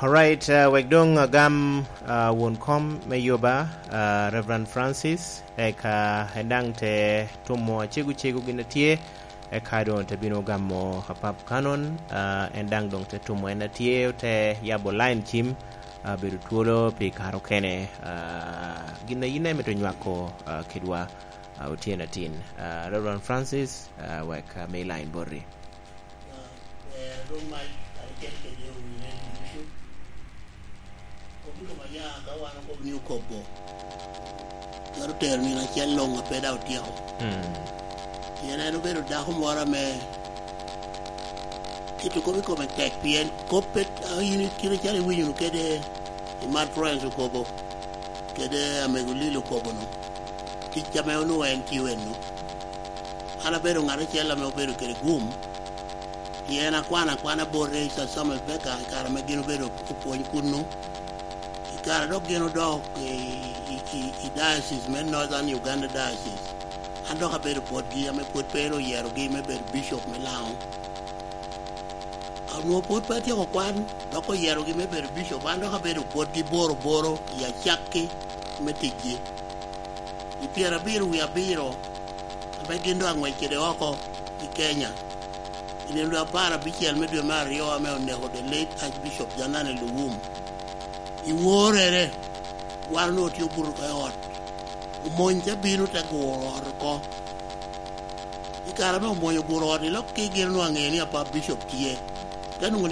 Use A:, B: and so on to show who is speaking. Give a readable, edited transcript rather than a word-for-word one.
A: All right, wegdong gam won kom meyoba Reverend Francis eka hendang te tumo chigu ginatie eka don te bino gammo hapap kanon endang dong te tumo enatie te yabo line chim bedu tuolo pe karo kene gina yine meto nywako kidwa utiena tin Reverend Francis weka mayline borri
B: New Kobo. Got to tell me like you're long a bed out here. And I don't better Dahomora me. It will come and take PN. Copet, you need to tell you you get a mad friends of Kobo. Get a Megulilo Kobo. Teach a no and you and no. Alabero Marichella Mobero get a goom. Yena Quana Borges or some of Becca, Caramagino Bedo Kupo Kuno. Garagino dog, he diocese, men northern Uganda diocese. And dog a better port gear, me put pero yero, give me better Bishop Milan. I no put petty or one, Doko yero, give me better Bishop, and dog a better port the boro, Yachaki, Metigi. The Pierre Biru, we are Biro. I begin to make it the Oko, the Kenya. In the para Bichel Medio Mario, the late Archbishop Janani Luwum. Iworere wano ti buru ka ot umonja binu ta goro ko ikara me umonjo goro ni lo ki gir no angeni apa bishop tie kanu